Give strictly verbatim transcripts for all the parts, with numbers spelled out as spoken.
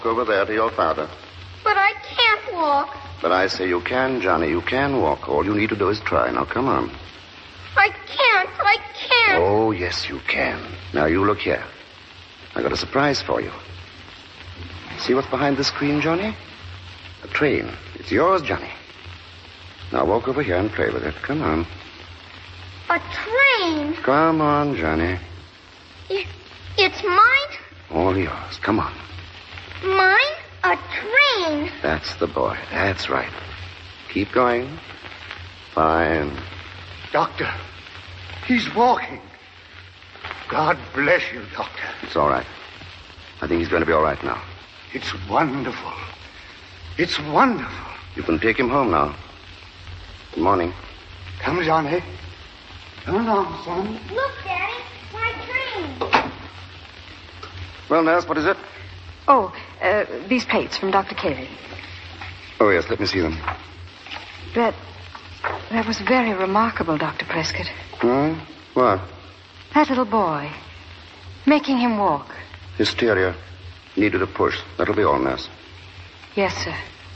over there to your father. But I can't walk. But I say you can, Johnny. You can walk. All you need to do is try. Now, come on. I can't. I can't. Oh, yes, you can. Now, you look here. I got a surprise for you. See what's behind the screen, Johnny? A train. It's yours, Johnny. Now, walk over here and play with it. Come on. A train? Come on, Johnny. It, it's mine? All yours. Come on. Mine? A train? That's the boy. That's right. Keep going. Fine. Doctor, he's walking. God bless you, Doctor. It's all right. I think he's going to be all right now. It's wonderful. It's wonderful. You can take him home now. Good morning. Come, Johnny. Come along, son. Look, Daddy. My train. Well, nurse, what is it? Oh, uh, these plates from Doctor Carey. Oh, yes, let me see them. That... that was very remarkable, Doctor Prescott. Hmm? What? That little boy. Making him walk. Hysteria. Needed a push. That'll be all, nurse. Yes, sir.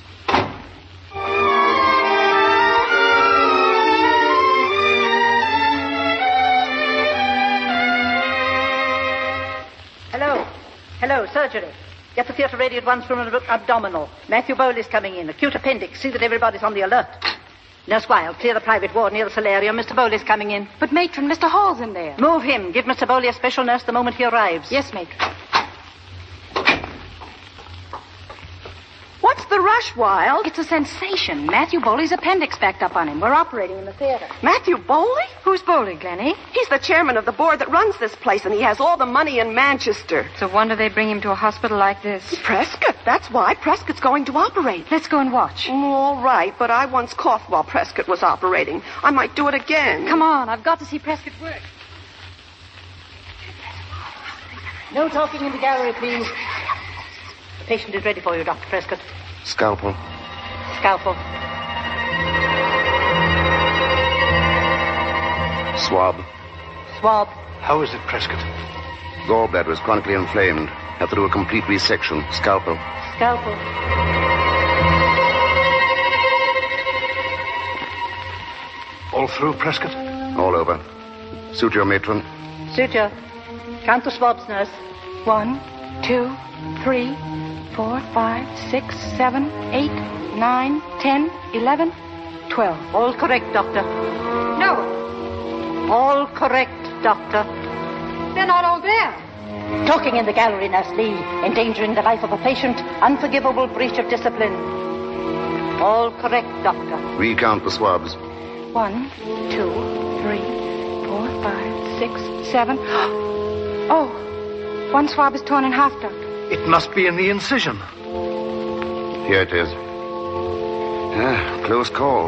Hello. Hello, surgery. Get the theatre ready at once for an abdominal. Matthew Bowley's coming in. Acute appendix. See that everybody's on the alert. Nurse Wilde, clear the private ward near the solarium. Mister Bowley's coming in. But, Matron, Mister Hall's in there. Move him. Give Mister Bowley a special nurse the moment he arrives. Yes, Matron. What's the rush, Wilde? It's a sensation. Matthew Bowley's appendix backed up on him. We're operating in the theater. Matthew Bowley? Who's Bowley, Glennie? He's the chairman of the board that runs this place, and he has all the money in Manchester. It's a wonder they bring him to a hospital like this. Prescott, that's why. Prescott's going to operate. Let's go and watch. All right, but I once coughed while Prescott was operating. I might do it again. Come on, I've got to see Prescott work. No talking in the gallery, please. The patient is ready for you, Doctor Prescott. Scalpel. Scalpel. Swab. Swab. How is it, Prescott? Gallbladder is chronically inflamed. Have to do a complete resection. Scalpel. Scalpel. All through, Prescott? All over. Suture, matron. Suture. Count the swabs, nurse. One, two, three, four, five, six, seven, eight, nine, ten, eleven, twelve. All correct, doctor. No, All correct, doctor. they're not all there. Talking in the gallery, Nurse Lee. Endangering the life of a patient. Unforgivable breach of discipline. All correct, doctor. Recount the swabs. One, two, three, four, five, six, seven. Oh, one swab is torn in half, Doctor. It must be in the incision. Here it is. Ah, close call.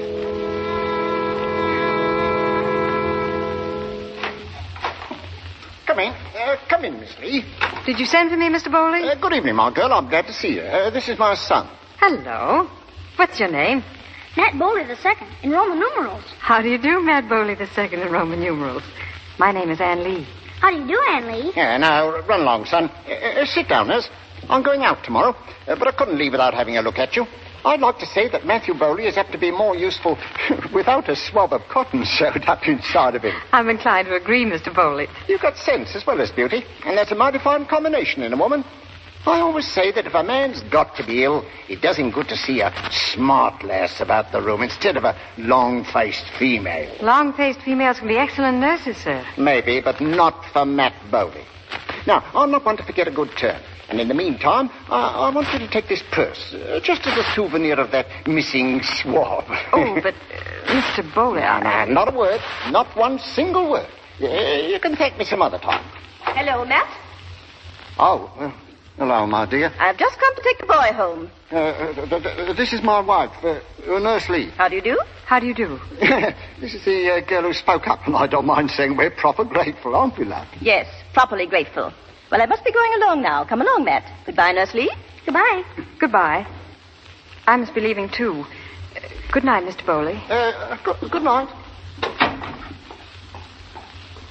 Come in. Uh, come in, Miss Lee. Did you send for me, Mister Bowley? Uh, good evening, my girl. I'm glad to see you. Uh, this is my son. Hello. What's your name? Matt Bowley the second, in Roman numerals. How do you do, Matt Bowley the second in Roman numerals? My name is Ann Lee. How do you do, Ann Lee? Yeah, now, run along, son. Uh, uh, sit down, nurse. I'm going out tomorrow, uh, but I couldn't leave without having a look at you. I'd like to say that Matthew Bowley is apt to be more useful without a swab of cotton sewed up inside of him. I'm inclined to agree, Mister Bowley. You've got sense as well as beauty, and that's a mighty fine combination in a woman. I always say that if a man's got to be ill, it does him good to see a smart lass about the room instead of a long-faced female. Long-faced females can be excellent nurses, sir. Maybe, but not for Matt Bowley. Now, I'm not one to forget a good turn. And in the meantime, I, I want you to take this purse, uh, just as a souvenir of that missing swab. Oh, but, uh, Mister Bowley... No, no, not a word. Not one single word. Uh, you can thank me some other time. Hello, Matt. Oh, uh, hello, my dear. I've just come to take the boy home. Uh, uh, th- th- this is my wife, uh, uh, Nurse Lee. How do you do? How do you do? This is the uh, girl who spoke up, and I don't mind saying we're proper grateful, aren't we, love? Yes, properly grateful. Well, I must be going along now. Come along, Matt. Goodbye, Nurse Lee. Goodbye. Goodbye. I must be leaving, too. Uh, good night, Mister Bowley. Uh, good, good night.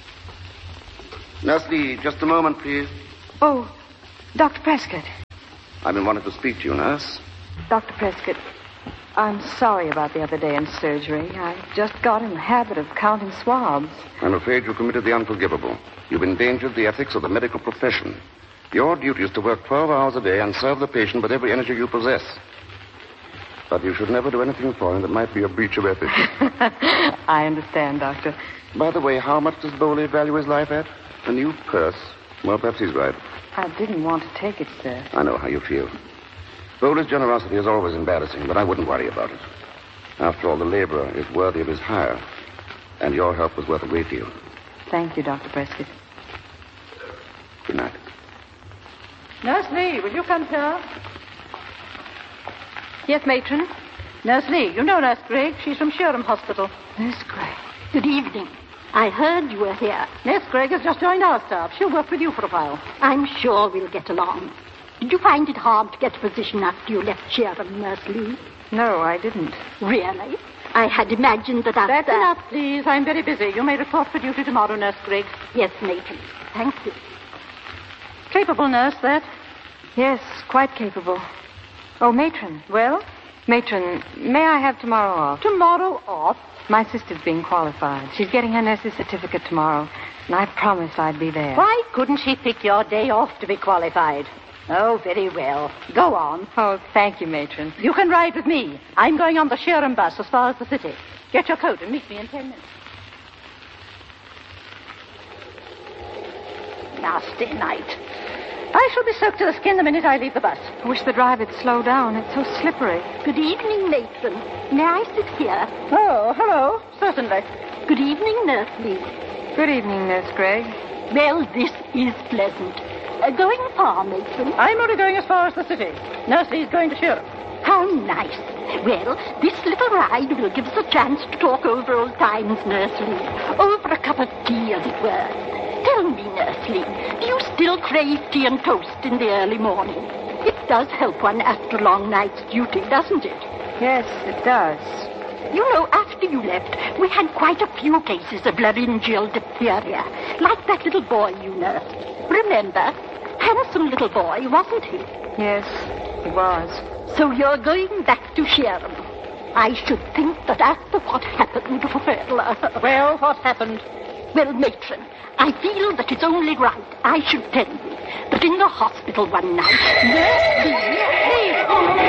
Nurse Lee, just a moment, please. Oh, Doctor Prescott. I've been wanting to speak to you, nurse. Doctor Prescott, I'm sorry about the other day in surgery. I just got in the habit of counting swabs. I'm afraid you committed the unforgivable. You've endangered the ethics of the medical profession. Your duty is to work twelve hours a day and serve the patient with every energy you possess. But you should never do anything for him that might be a breach of ethics. I understand, Doctor. By the way, how much does Bowley value his life at? A new purse. Well, perhaps he's right. I didn't want to take it, sir. I know how you feel. Bowley's generosity is always embarrassing, but I wouldn't worry about it. After all, the laborer is worthy of his hire, and your help was worth a great deal. Thank you, Doctor Prescott. Good night. Nurse Lee, will you come here? Yes, matron? Nurse Lee, you know Nurse Gregg. She's from Shoreham Hospital. Nurse Gregg. Good evening. I heard you were here. Nurse Gregg has just joined our staff. She'll work with you for a while. I'm sure we'll get along. Did you find it hard to get a position after you left Sheridan, Nurse Lee? No, I didn't. Really? I had imagined that after... That's enough, please. I'm very busy. You may report for duty tomorrow, Nurse Gregg. Yes, matron. Thank you. Capable nurse, that. Yes, quite capable. Oh, matron. Well? Matron, may I have tomorrow off? Tomorrow off? My sister's being qualified. She's getting her nurse's certificate tomorrow, and I promised I'd be there. Why couldn't she pick your day off to be qualified? Oh, very well. Go on. Oh, thank you, matron. You can ride with me. I'm going on the Shoreham bus as far as the city. Get your coat and meet me in ten minutes. Nasty night. I shall be soaked to the skin the minute I leave the bus. I wish the driver'd slow down. It's so slippery. Good evening, matron. May I sit here? Oh, hello. Certainly. Good evening, Nurse Lee. Good evening, Nurse Gregg. Well, this is pleasant. Uh, going far, matron? I'm only going as far as the city. Nurse Lee's going to Shoreham. How nice. Well, this little ride will give us a chance to talk over old times, Nurse Lee. Over a cup of tea, as it were. Tell me, Nurse Lee, do you still crave tea and toast in the early morning? It does help one after a long night's duty, doesn't it? Yes, it does. You know, after you left, we had quite a few cases of laryngeal diphtheria, like that little boy you nursed. Remember? Handsome little boy, wasn't he? Yes, he was. So you're going back to Sheridan. I should think that after what happened, well... Well, what happened? Well, matron, I feel that it's only right I should tell you that in the hospital one night, Nurse Lee...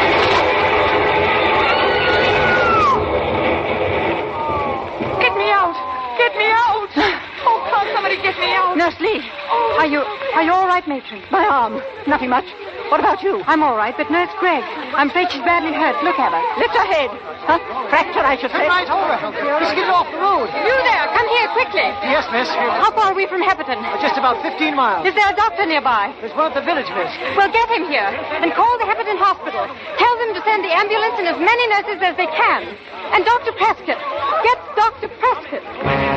Get me out! Get me out! Oh, can't somebody get me out? Nurse Lee. Are you, are you all right, matron? My arm. Nothing much. What about you? I'm all right, but Nurse Gregg, I'm afraid she's badly hurt. Look at her. Lift her head. Huh? Fracture, I should say. Right over. Just get it off the road. You there, come here quickly. Yes, miss. How far are we from Hepperton? Just about fifteen miles. Is there a doctor nearby? There's one at the village, miss. Well, get him here and call the Hepperton Hospital. Tell them to send the ambulance and as many nurses as they can. And Doctor Prescott. Get Doctor Prescott.